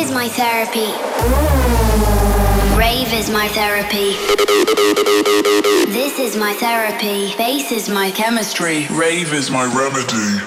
is my therapy. Rave is my therapy. This is my therapy. Bass is my chemistry. Rave is my remedy.